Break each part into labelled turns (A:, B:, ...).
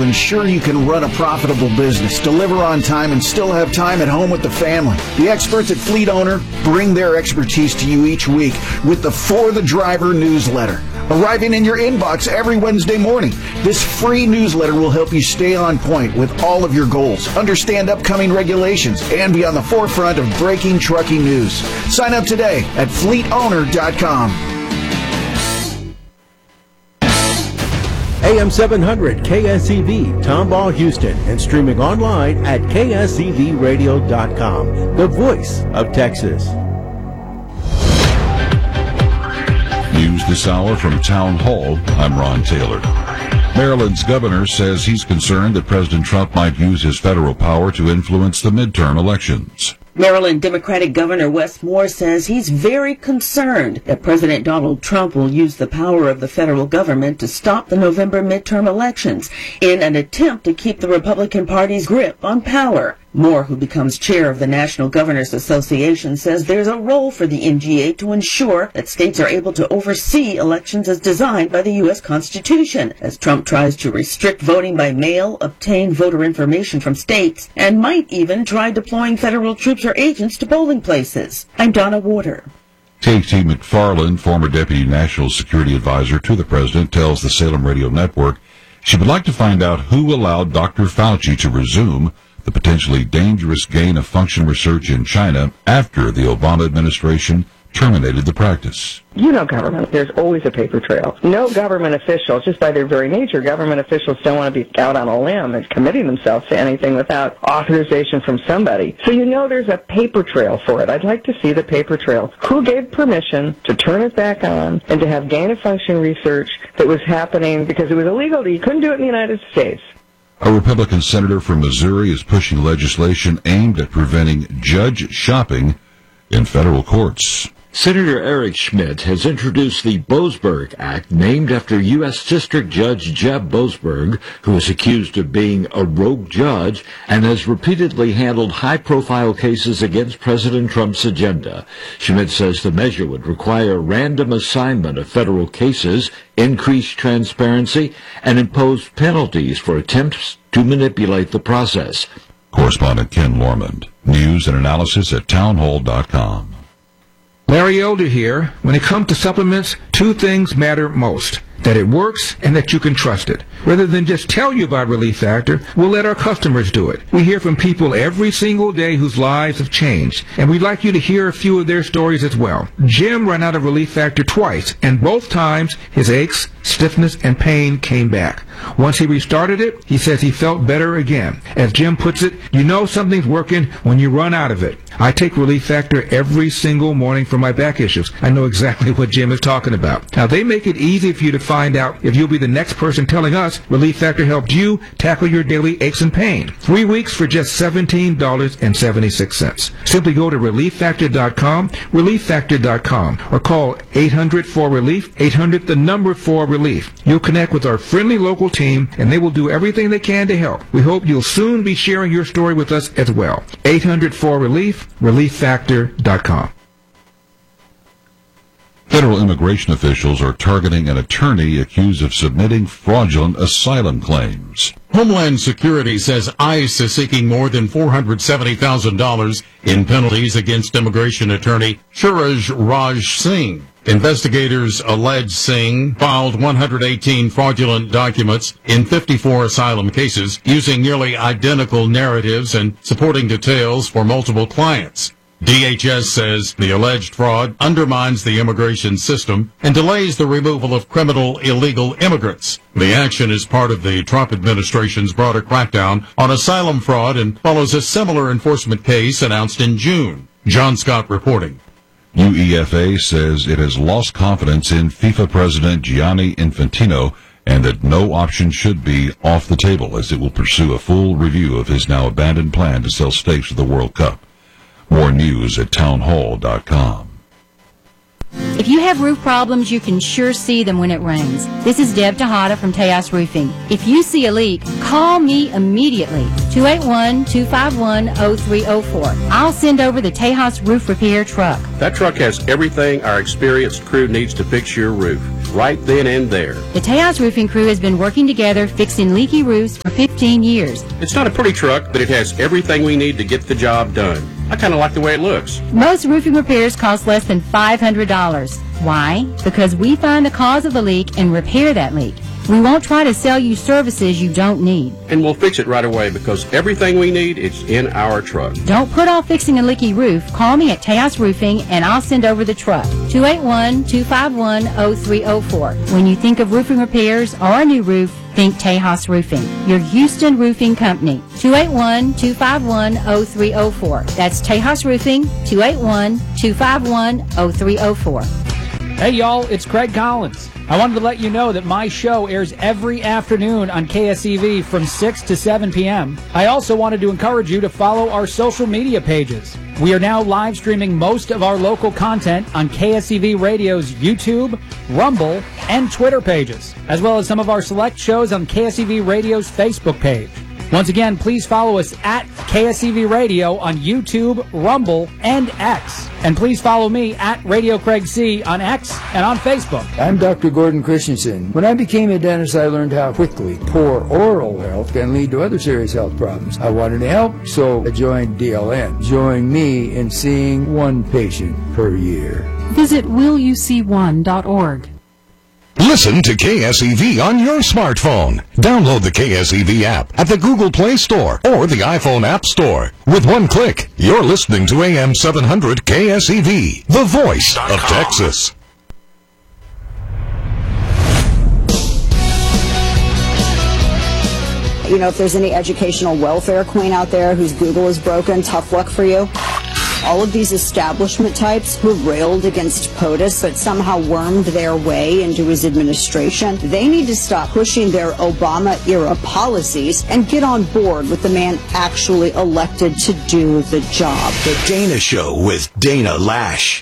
A: ensure you can run a profitable business, deliver on time, and still have time at home with the family. The experts at Fleet Owner bring their expertise to you each week with the For the Driver newsletter, arriving in your inbox every Wednesday morning. This free newsletter will help you stay on point with all of your goals, understand upcoming regulations, and be on the forefront of breaking trucking news. Sign up today at fleetowner.com.
B: AM 700 KSEV, Tomball, Houston, and streaming online at ksevradio.com, the voice of Texas.
C: News this hour from Town Hall. I'm Ron Taylor. Maryland's governor says he's concerned that President Trump might use his federal power to influence the midterm elections.
D: Maryland Democratic Governor Wes Moore says he's very concerned that President Donald Trump will use the power of the federal government to stop the November midterm elections in an attempt to keep the Republican Party's grip on power. Moore, who becomes chair of the National Governors Association, says there's a role for the NGA to ensure that states are able to oversee elections as designed by the U.S. Constitution, as Trump tries to restrict voting by mail, obtain voter information from states, and might even try deploying federal troops or agents to polling places. I'm Donna Warder.
C: K.T. McFarland, former Deputy National Security Advisor to the President, tells the Salem Radio Network she would like to find out who allowed Dr. Fauci to resume the potentially dangerous gain-of-function research in China after the Obama administration terminated the practice.
E: You know government, there's always a paper trail. No government official, just by their very nature, government officials don't want to be out on a limb and committing themselves to anything without authorization from somebody. So you know there's a paper trail for it. I'd like to see the paper trail. Who gave permission to turn it back on and to have gain-of-function research that was happening because it was illegal? You couldn't do it in the United States.
C: A Republican senator from Missouri is pushing legislation aimed at preventing judge shopping in federal courts.
F: Senator Eric Schmidt has introduced the Boasberg Act, named after U.S. District Judge Jeb Boasberg, who is accused of being a rogue judge and has repeatedly handled high-profile cases against President Trump's agenda. Schmidt says the measure would require random assignment of federal cases, increase transparency, and impose penalties for attempts to manipulate the process.
C: Correspondent Ken Lormond. News and analysis at townhall.com.
G: Larry Elder here. When it comes to supplements, two things matter most: that it works and that you can trust it. Rather than just tell you about Relief Factor, we'll let our customers do it. We hear from people every single day whose lives have changed, and we'd like you to hear a few of their stories as well. Jim ran out of Relief Factor twice, and both times his aches, stiffness, and pain came back. Once he restarted it, he says he felt better again. As Jim puts it, you know something's working when you run out of it. I take Relief Factor every single morning for my back issues. I know exactly what Jim is talking about. Now, they make it easy for you to find out if you'll be the next person telling us Relief Factor helped you tackle your daily aches and pain. 3 weeks for just $17.76. Simply go to ReliefFactor.com, ReliefFactor.com, or call 800-4RELIEF, 800-4RELIEF. You'll connect with our friendly local team, and they will do everything they can to help. We hope you'll soon be sharing your story with us as well. 800-4RELIEF, ReliefFactor.com.
C: Federal immigration officials are targeting an attorney accused of submitting fraudulent asylum claims.
H: Homeland Security says ICE is seeking more than $470,000 in penalties against immigration attorney Suraj Raj Singh. Investigators allege Singh filed 118 fraudulent documents in 54 asylum cases using nearly identical narratives and supporting details for multiple clients. DHS says the alleged fraud undermines the immigration system and delays the removal of criminal illegal immigrants. The action is part of the Trump administration's broader crackdown on asylum fraud and follows a similar enforcement case announced in June. John Scott reporting.
C: UEFA says it has lost confidence in FIFA President Gianni Infantino and that no option should be off the table as it will pursue a full review of his now abandoned plan to sell stakes to the World Cup. More news at townhall.com.
I: If you have roof problems, you can sure see them when it rains. This is Deb Tejada from Tejas Roofing. If you see a leak, call me immediately, 281-251-0304. I'll send over the Tejas Roof Repair truck.
B: That truck has everything our experienced crew needs to fix your roof.
J: right then and there.
I: The Tejas Roofing crew has been working together fixing leaky roofs for 15 years.
J: It's not a pretty truck, but it has everything we need to get the job done. I kind of like the way it looks.
I: Most roofing repairs cost less than $500. Why? Because we find the cause of the leak and repair that leak. We won't try to sell you services you don't need.
J: And we'll fix it right away because everything we need is in our truck.
I: Don't put off fixing a leaky roof. Call me at Tejas Roofing and I'll send over the truck. 281-251-0304. When you think of roofing repairs or a new roof, think Tejas Roofing, your Houston roofing company. 281-251-0304. That's Tejas Roofing, 281-251-0304.
K: Hey y'all, it's Craig Collins. I wanted to let you know that my show airs every afternoon on KSEV from 6 to 7 p.m. I also wanted to encourage you to follow our social media pages. We are now live streaming most of our local content on KSEV Radio's YouTube, Rumble, and Twitter pages, as well as some of our select shows on KSEV Radio's Facebook page. Once again, please follow us at KSEV Radio on YouTube, Rumble, and X. And please follow me at Radio Craig C on X and on Facebook.
L: I'm Dr. Gordon Christensen. When I became a dentist, I learned how quickly poor oral health can lead to other serious health problems. I wanted to help, so I joined DLN. Join me in seeing one patient per year.
M: Visit willuc1.org.
N: Listen to KSEV on your smartphone. Download the KSEV app at the Google Play Store or the iPhone App Store. With one click, you're listening to AM 700 KSEV, the voice of Texas.
O: You know, if there's any educational welfare queen out there whose Google is broken, tough luck for you. All of these establishment types who railed against POTUS but somehow wormed their way into his administration, they need to stop pushing their Obama-era policies and get on board with the man actually elected to do the job.
P: The Dana Show with Dana Lash.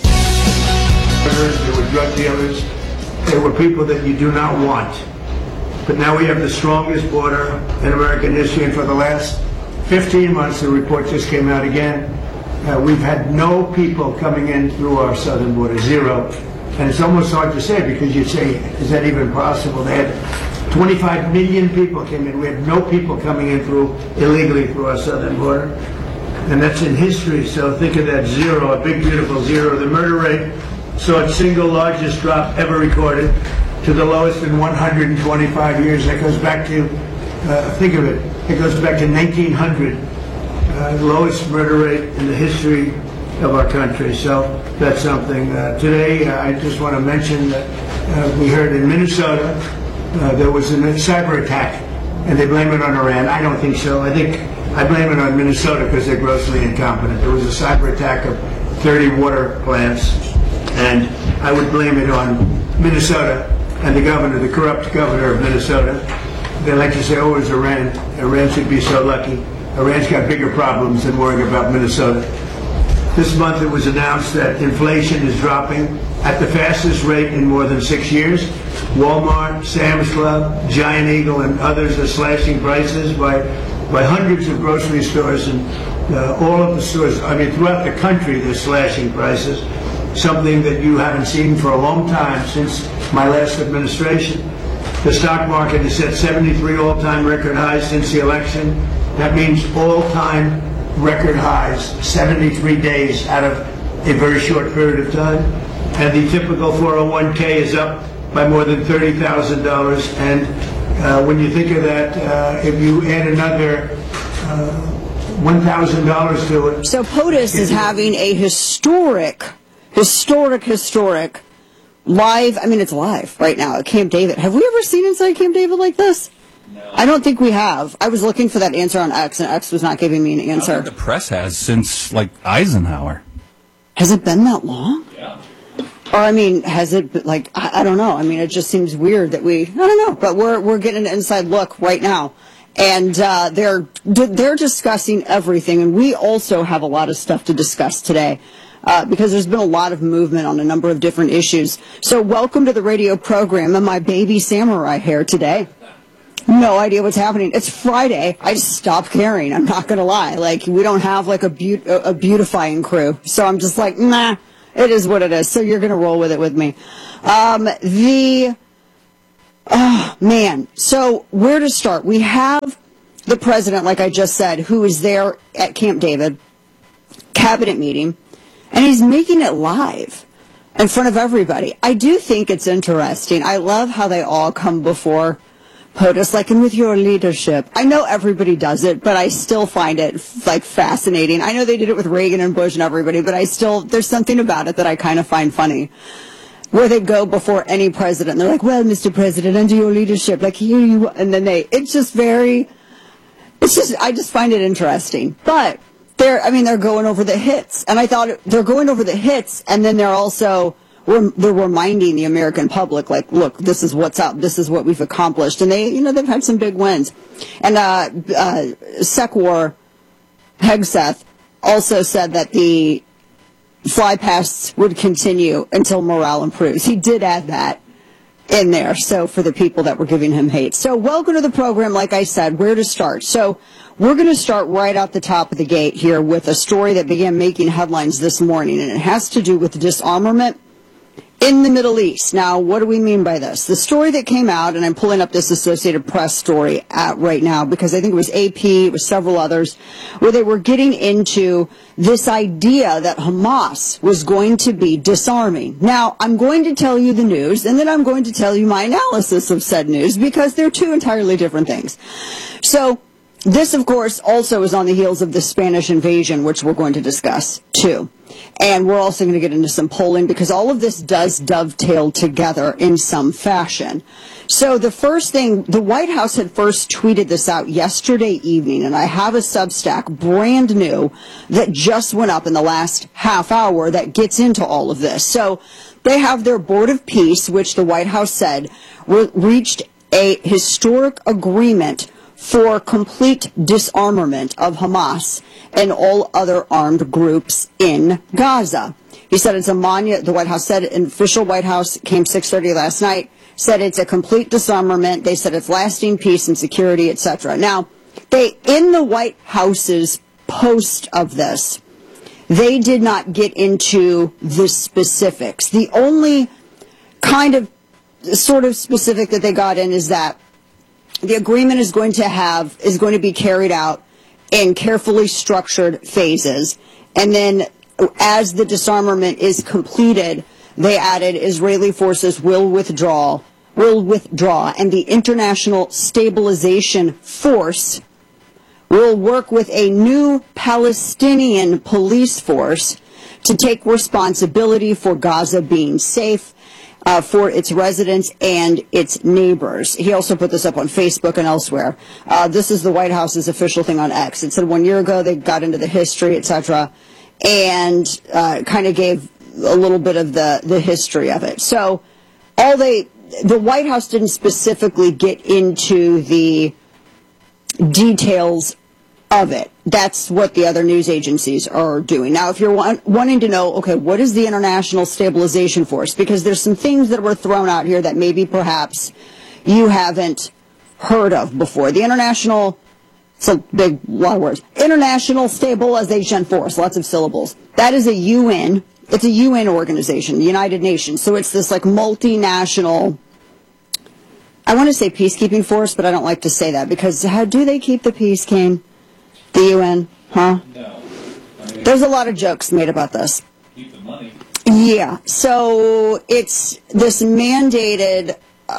Q: There were drug dealers. There were people that you do not want. But now we have the strongest border in American history, and for the last 15 months, the report just came out again, we've had no people coming in through our southern border, zero. And it's almost hard to say because you'd say, is that even possible? They had 25 million people came in. We had no people coming in illegally through our southern border. And that's in history, so think of that zero, a big beautiful zero. The murder rate saw its single largest drop ever recorded to the lowest in 125 years. That goes back to, think of it, it goes back to 1900. Lowest murder rate in the history of our country. So that's something. Today, I just want to mention that we heard in Minnesota there was a cyber attack, and they blame it on Iran. I don't think so. I blame it on Minnesota because they're grossly incompetent. There was a cyber attack of 30 water plants, and I would blame it on Minnesota and the governor, the corrupt governor of Minnesota. They like to say, oh, it was Iran. Iran should be so lucky. Iran's got bigger problems than worrying about Minnesota. This month it was announced that inflation is dropping at the fastest rate in more than 6 years. Walmart, Sam's Club, Giant Eagle, and others are slashing prices by hundreds of grocery stores, and all of the stores, I mean, throughout the country, they're slashing prices, something that you haven't seen for a long time since my last administration. The stock market has set 73 all-time record highs since the election. That means all-time record highs, 73 days out of a very short period of time. And the typical 401k is up by more than $30,000. And when you think of that, if you add another $1,000 to it.
O: So POTUS is having a historic live, I mean, it's live right now at Camp David. Have we ever seen inside Camp David like this? No. I don't think we have. I was looking for that answer on X, and X was not giving me an answer.
R: I think the press has since, like, Eisenhower.
O: Has it been that long? Yeah. Or, I mean, has it been, like, I don't know. I mean, it just seems weird that I don't know, but we're getting an inside look right now. And they're discussing everything, and we also have a lot of stuff to discuss today. Because there's been a lot of movement on a number of different issues. So welcome to the radio program and my baby samurai hair today. No idea what's happening. It's Friday. I just stopped caring. I'm not going to lie. Like, we don't have like a beautifying crew. So I'm just like, nah, It is what it is. So you're going to roll with it with me. Oh, man. So where to start? We have the president, like I just said, who is there at Camp David, cabinet meeting, and he's making it live in front of everybody. I do think it's interesting. I love how they all come before POTUS, like, and with your leadership. I know everybody does it, but I still find it, like, fascinating. I know they did it with Reagan and Bush and everybody, but there's something about it that I kind of find funny. Where they go before any president, and they're like, well, Mr. President, under your leadership, like, here you, and then I just find it interesting. But they're going over the hits, and I thought they're going over the hits, and then they're reminding the American public, like, look, this is what's up, this is what we've accomplished, and they've had some big wins. And Sekwar Hegseth also said that the flypasts would continue until morale improves. He did add that in there, so for the people that were giving him hate. So welcome to the program. Like I said, where to start? So we're going to start right out the top of the gate here with a story that began making headlines this morning, and it has to do with disarmament in the Middle East. Now, what do we mean by this? The story that came out, and I'm pulling up this Associated Press story right now because I think it was AP, it was several others, where they were getting into this idea that Hamas was going to be disarming. Now, I'm going to tell you the news, and then I'm going to tell you my analysis of said news because they're two entirely different things. So, this, of course, also is on the heels of the Spanish invasion, which we're going to discuss, too. And we're also going to get into some polling because all of this does dovetail together in some fashion. So the first thing, the White House had first tweeted this out yesterday evening, and I have a Substack, brand new, that just went up in the last half hour that gets into all of this. So they have their Board of Peace, which the White House said reached a historic agreement for complete disarmament of Hamas and all other armed groups in Gaza. He said it's a monument. The White House said, an official White House came 6:30 last night, said it's a complete disarmament. They said it's lasting peace and security, etc. Now, in the White House's post of this, they did not get into the specifics. The only kind of sort of specific that they got in is that the agreement is going to be carried out in carefully structured phases. And then as the disarmament is completed, they added Israeli forces will withdraw, and the International Stabilization Force will work with a new Palestinian police force to take responsibility for Gaza being safe for its residents and its neighbors. He also put this up on Facebook and elsewhere. This is the White House's official thing on X. It said 1 year ago they got into the history, etc., and kind of gave a little bit of the history of it. So the White House didn't specifically get into the details of it. That's what the other news agencies are doing. Now, if you're wanting to know, okay, what is the International Stabilization Force? Because there's some things that were thrown out here that maybe perhaps you haven't heard of before. The International, it's a big, lot of words. International Stabilization Force, lots of syllables. That is it's a UN organization, the United Nations. So it's this like multinational, I want to say peacekeeping force, but I don't like to say that because how do they keep the peace, Kane? The UN, huh? No. There's a lot of jokes made about this.
R: Keep the money.
O: Yeah. So it's this mandated,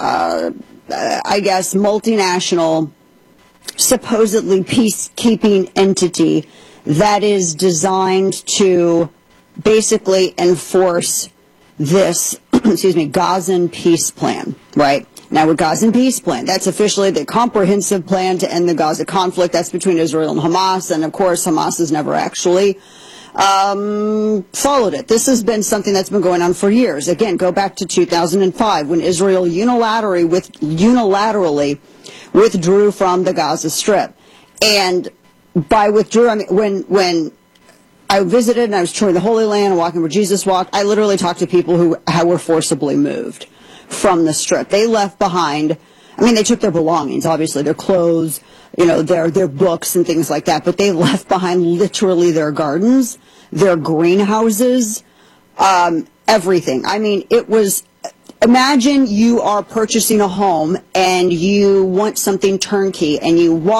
O: I guess, multinational, supposedly peacekeeping entity that is designed to basically enforce this, Gazan peace plan, right? Now, with Gazan peace plan, that's officially the comprehensive plan to end the Gaza conflict. That's between Israel and Hamas, and of course, Hamas has never actually followed it. This has been something that's been going on for years. Again, go back to 2005 when Israel unilaterally withdrew from the Gaza Strip. And by withdrew, I mean when I visited and I was touring the Holy Land and walking where Jesus walked, I literally talked to people who were forcibly moved from the Strip. They left behind, I mean, they took their belongings, obviously, their clothes, their books and things like that, but they left behind literally their gardens, their greenhouses, everything. I mean, it was, imagine you are purchasing a home and you want something turnkey and you walk